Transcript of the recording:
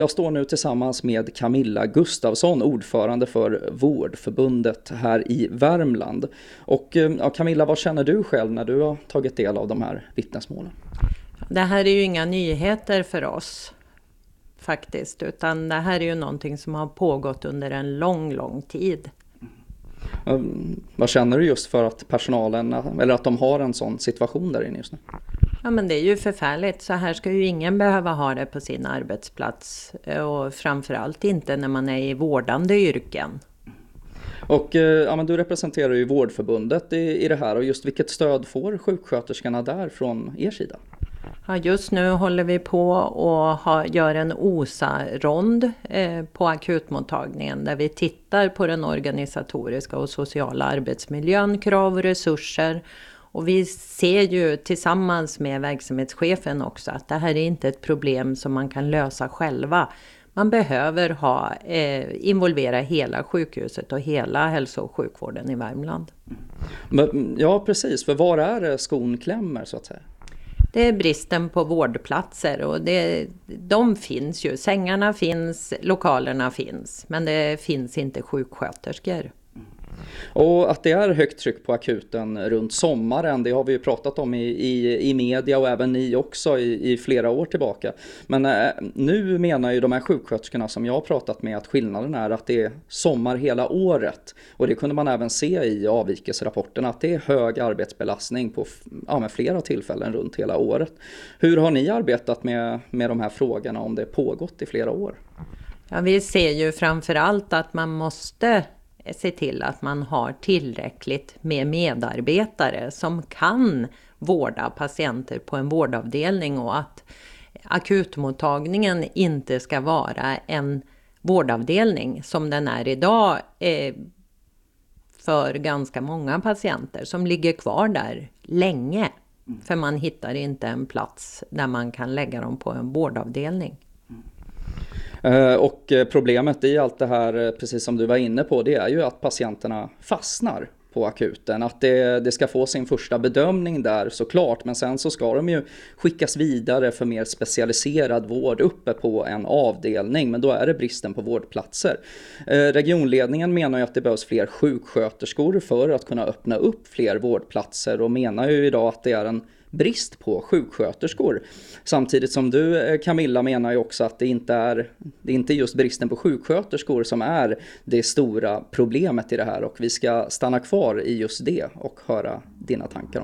Jag står nu tillsammans med Camilla Gustafsson, ordförande för Vårdförbundet här i Värmland. Och ja, Camilla, vad känner du själv när du har tagit del av de här vittnesmålen? Det här är ju inga nyheter för oss faktiskt, utan det här är ju någonting som har pågått under en lång tid. Vad känner du just för att personalen, eller att de har en sån situation där inne just nu? Ja, men det är ju förfärligt. Så här ska ju ingen behöva ha det på sin arbetsplats. Och framförallt inte när man är i vårdande yrken. Och ja, men du representerar ju Vårdförbundet i det här, och just vilket stöd får sjuksköterskorna där från er sida? Ja, just nu håller vi på och gör en OSA-rond på akutmottagningen där vi tittar på den organisatoriska och sociala arbetsmiljön, krav och resurser. Och vi ser ju tillsammans med verksamhetschefen också att det här är inte ett problem som man kan lösa själva. Man behöver involvera hela sjukhuset och hela hälso- och sjukvården i Värmland. Ja, precis. För var är det skon klämmer så att säga? Det är bristen på vårdplatser och de finns ju. Sängarna finns, lokalerna finns, men det finns inte sjuksköterskor. Och att det är högt tryck på akuten runt sommaren, det har vi ju pratat om i media och även ni också i flera år tillbaka. Men nu menar ju de här sjuksköterskorna som jag har pratat med att skillnaden är att det är sommar hela året. Och det kunde man även se i avvikelserapporten, att det är hög arbetsbelastning på med flera tillfällen runt hela året. Hur har ni arbetat med de här frågorna om det pågått i flera år? Ja, vi ser ju framförallt att man måste se till att man har tillräckligt med medarbetare som kan vårda patienter på en vårdavdelning, och att akutmottagningen inte ska vara en vårdavdelning som den är idag för ganska många patienter som ligger kvar där länge. För man hittar inte en plats där man kan lägga dem på en vårdavdelning. Och problemet i allt det här, precis som du var inne på, det är ju att patienterna fastnar på akuten. Att det ska få sin första bedömning där såklart, men sen så ska de ju skickas vidare för mer specialiserad vård uppe på en avdelning, men då är det bristen på vårdplatser. Regionledningen menar ju att det behövs fler sjuksköterskor för att kunna öppna upp fler vårdplatser, och menar ju idag att det är en brist på sjuksköterskor. Samtidigt som du, Camilla, menar ju också att det inte är just bristen på sjuksköterskor som är det stora problemet i det här, och vi ska stanna kvar i just det och höra dina tankar om